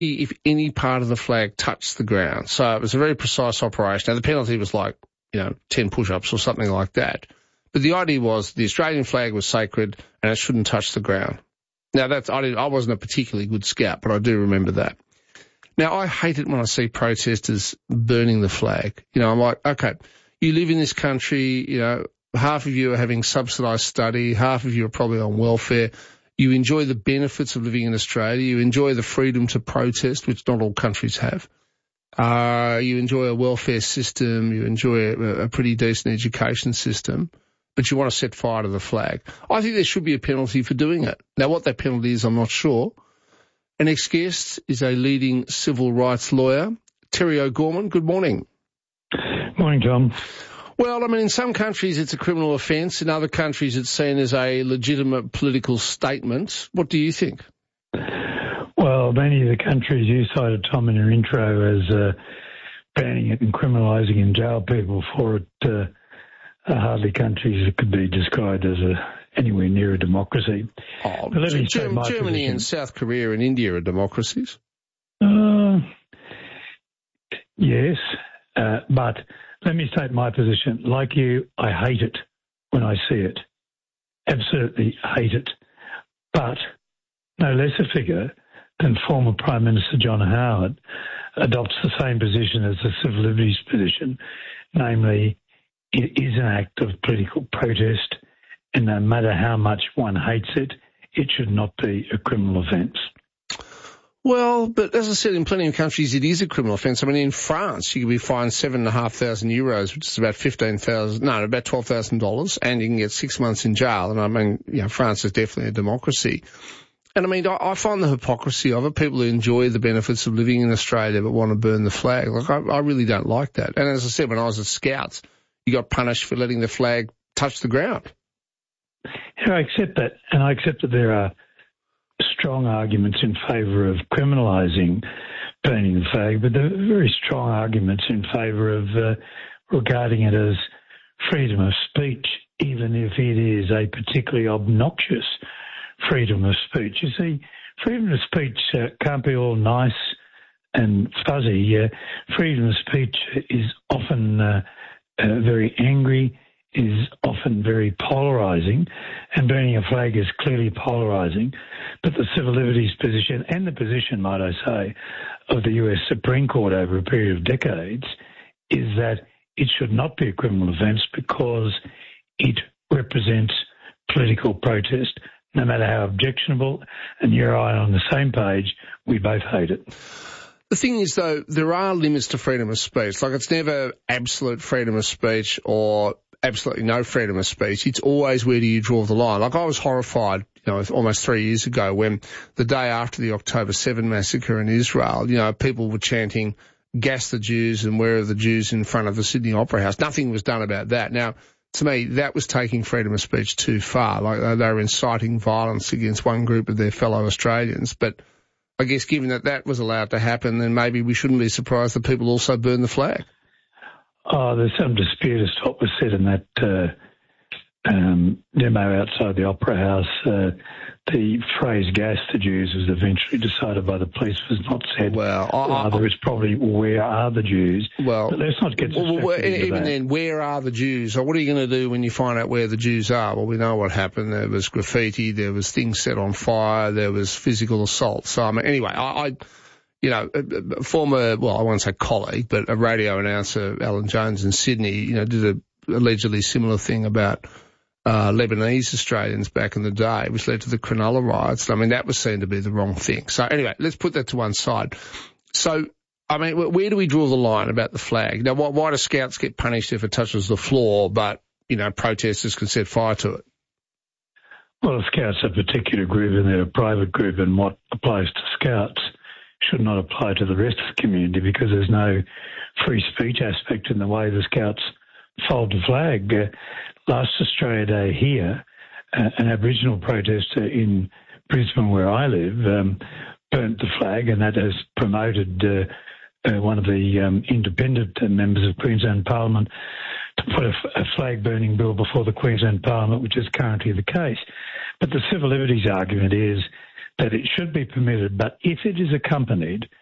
if any part of the flag touched the ground. So it was a very precise operation. Now, the penalty was 10 push-ups or something like that. But the idea was the Australian flag was sacred and it shouldn't touch the ground. Now, I wasn't a particularly good scout, but I do remember that. Now, I hate it when I see protesters burning the flag. I'm like, okay, you live in this country, half of you are having subsidised study, half of you are probably on welfare. You enjoy the benefits of living in Australia. You enjoy the freedom to protest, which not all countries have. You enjoy a welfare system. You enjoy a pretty decent education system. But you want to set fire to the flag. I think there should be a penalty for doing it. Now, what that penalty is, I'm not sure. Our next guest is a leading civil rights lawyer, Terry O'Gorman. Good morning. Morning, John. Well, in some countries it's a criminal offence. In other countries it's seen as a legitimate political statement. What do you think? Well, many of the countries you cited, Tom, in your intro as banning it and criminalising and jail people for it are hardly countries that could be described as anywhere near a democracy. Germany and South Korea and India are democracies. Yes, but let me state my position. Like you, I hate it when I see it. Absolutely hate it. But no less a figure than former Prime Minister John Howard adopts the same position as the civil liberties position, namely it is an act of political protest, and no matter how much one hates it, it should not be a criminal offence. Well, but as I said, in plenty of countries it is a criminal offence. In France you can be fined €7,500, which is about about $12,000, and you can get 6 months in jail. And France is definitely a democracy. And I find the hypocrisy of it. People who enjoy the benefits of living in Australia but want to burn the flag. I really don't like that. And as I said, when I was at Scouts, you got punished for letting the flag touch the ground. Yeah, I accept that. And I accept that there are strong arguments in favour of criminalising burning the flag, but there are very strong arguments in favour of regarding it as freedom of speech, even if it is a particularly obnoxious freedom of speech. You see, freedom of speech can't be all nice and fuzzy. Freedom of speech is often very angry, is often very polarising, and burning a flag is clearly polarising. But the civil liberties position, and the position, might I say, of the US Supreme Court over a period of decades, is that it should not be a criminal offence because it represents political protest, no matter how objectionable, and you and I are on the same page, we both hate it. The thing is, though, there are limits to freedom of speech. It's never absolute freedom of speech or absolutely no freedom of speech. It's always where do you draw the line. I was horrified, almost 3 years ago when the day after the October 7 massacre in Israel, people were chanting, "Gas the Jews" and "Where are the Jews" in front of the Sydney Opera House. Nothing was done about that. Now, to me, that was taking freedom of speech too far. They were inciting violence against one group of their fellow Australians. But I guess given that was allowed to happen, then maybe we shouldn't be surprised that people also burn the flag. Oh, there's some dispute as to what was said in that demo outside the Opera House. The phrase "gas the Jews" was eventually decided by the police was not said. Well, rather it's probably "where are the Jews?" Well, but let's not get even then, where are the Jews? Or what are you going to do when you find out where the Jews are? Well, we know what happened. There was graffiti, there was things set on fire, there was physical assault. So anyway, I former, I won't say colleague, but a radio announcer, Alan Jones in Sydney, did a allegedly similar thing about Lebanese Australians back in the day, which led to the Cronulla riots. That was seen to be the wrong thing. So anyway, let's put that to one side. So, where do we draw the line about the flag? Now, why do Scouts get punished if it touches the floor, but, protesters can set fire to it? Well, the Scouts are a particular group and they're a private group, and what applies to Scouts should not apply to the rest of the community because there's no free speech aspect in the way the Scouts fold the flag. Last Australia Day here, an Aboriginal protester in Brisbane, where I live, burnt the flag, and that has promoted one of the independent members of Queensland Parliament to put a flag-burning bill before the Queensland Parliament, which is currently the case. But the civil liberties argument is that it should be permitted, but if it is accompanied